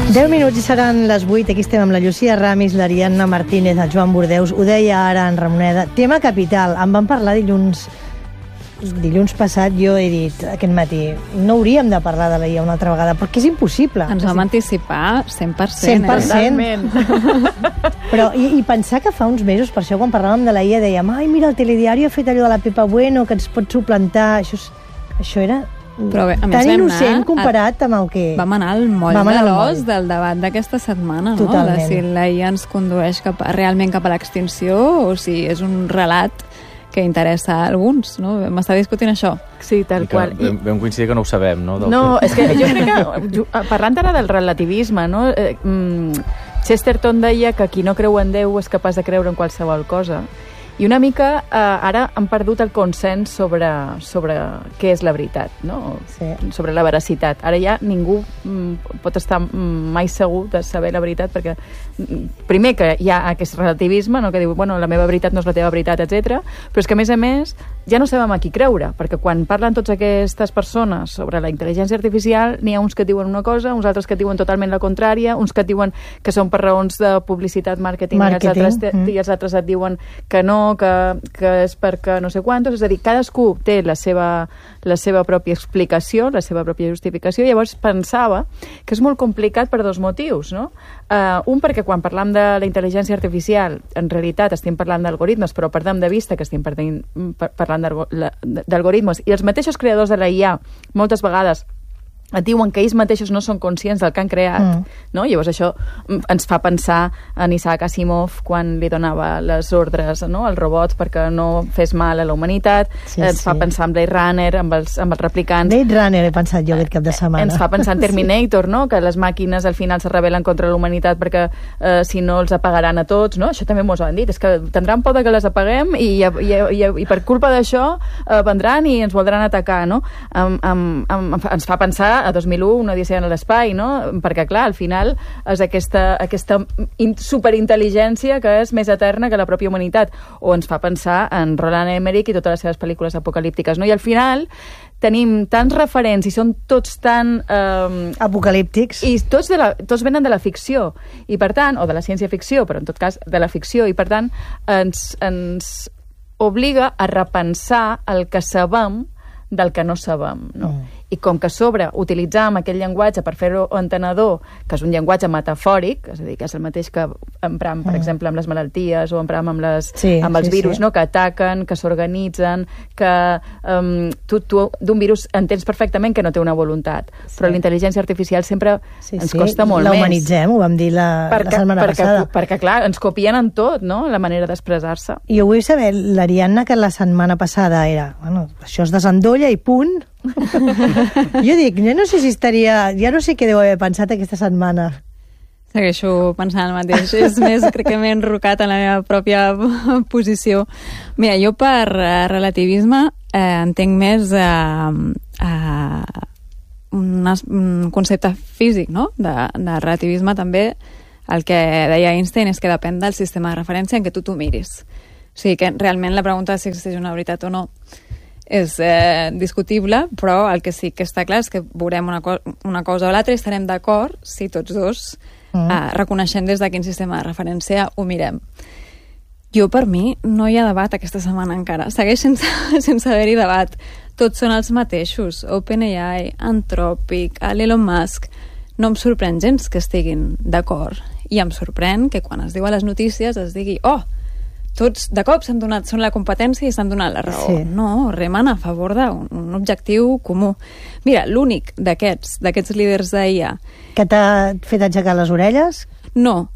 10 minuts i seran les 8. Aquí estem amb la Llucia Ramis, l'Ariadna Martínez, el Joan Bordeus. Ho deia ara en Ramoneda. Tema capital. En vam parlar dilluns passat. Jo he dit aquest matí, no hauríem de parlar de la IA una altra vegada, perquè és impossible. Ens vam anticipar 100%. 100%. Però, i pensar que fa uns mesos, per això quan parlàvem de la IA dèiem, ai, mira, el telediari ha fet allò de la Pepa Bueno, que ens pot suplantar. Això era però bé, tan innocent comparat amb el que... Vam anar al moll de l'os del debat d'aquesta setmana, no? Totalment. De si la IA ens condueix realment cap a l'extinció o si és un relat que interessa a alguns, no? M'està discutint això. Sí, tal qual. Vam coincidir que no ho sabem, no? No, és que jo crec que, parlant ara del relativisme, no? Chesterton deia que qui no creu en Déu és capaç de creure en qualsevol cosa. I una mica ara han perdut el consens sobre què és la veritat, no? Sí. Sobre la veracitat. Ara ja ningú pot estar mai segur de saber la veritat, perquè primer que hi ha aquest relativisme, no? Que diu, bueno, la meva veritat no és la teva veritat, etc. Però és que, a més, ja no sabem a qui creure, perquè quan parlen totes aquestes persones sobre la intel·ligència artificial, n'hi ha uns que diuen una cosa, uns altres que diuen totalment la contrària, uns que et diuen que són per raons de publicitat, màrqueting. I els altres et diuen que no, que és perquè no sé quantos, és a dir, cadascú té la seva pròpia explicació, la seva pròpia justificació, i llavors pensava que és molt complicat per dos motius, no? Un, perquè quan parlam de la intel·ligència artificial, en realitat estem parlant d'algoritmes, però perdem de vista que estem parlant d'algoritmes, i els mateixos creadors de la IA moltes vegades et diuen que ells mateixos no són conscients del que han creat, no? Llavors això ens fa pensar en Isaac Asimov quan li donava les ordres, no? Al robot perquè no fes mal a la humanitat. Ens fa pensar en Blade Runner, amb els replicants. Blade Runner he pensat jo aquest cap de setmana. Ens fa pensar en Terminator, no? Que les màquines al final se rebel·len contra la humanitat perquè si no els apagaran a tots, no? Això també mos ho han dit, és que tindran por que les apaguem i per culpa d'això vendran i ens voldran atacar, no? Ens fa pensar a 2001, una odissea en l'espai, no? Perquè, clar, al final és aquesta superintel·ligència que és més eterna que la pròpia humanitat. O ens fa pensar en Roland Emmerich i totes les seves pel·lícules apocalíptiques, no? I al final tenim tants referents i són tots tan... apocalíptics. I tots venen de la ficció, i per tant, o de la ciència-ficció, però en tot cas de la ficció, i per tant ens obliga a repensar el que sabem del que no sabem, no? I com que a sobre utilitzam aquell llenguatge per fer-ho entenedor, que és un llenguatge metafòric, és a dir, que és el mateix que empram, per exemple, amb les malalties o empram amb els virus, no? Que ataquen, que s'organitzen, que tu d'un virus entens perfectament que no té una voluntat, però l'intel·ligència artificial sempre ens costa molt més. La humanitzem, ho vam dir la setmana passada. Perquè, clar, ens copien en tot, no? La manera d'expressar-se. I ho vull saber, l'Ariadna, que la setmana passada era, bueno, això es desendolla i punt. Jo dic, ja no sé si estaria... Ja no sé què deu haver pensat aquesta setmana. Segueixo pensant el mateix. És més, crec que m'he enrocat en la meva pròpia posició. Mira, jo per relativisme entenc més un concepte físic, no? De relativisme també. El que deia Einstein és que depèn del sistema de referència en què tu t'ho miris. O sigui que realment la pregunta de si existeix una veritat o no és discutible, però el que sí que està clar és que veurem una cosa o l'altra i estarem d'acord si tots dos reconeixem des de quin sistema de referència ho mirem. Jo, per mi, no hi ha debat aquesta setmana encara. Segueix sense haver-hi debat. Tots són els mateixos. OpenAI, Anthropic, Elon Musk. No em sorprèn gens que estiguin d'acord. I em sorprèn que quan es diu a les notícies es digui tots de cop són la competència i s'han donat la raó. Sí. No, remen a favor d'un objectiu comú. Mira, l'únic d'aquests líders d'IA... Que t'ha fet aixecar les orelles? No,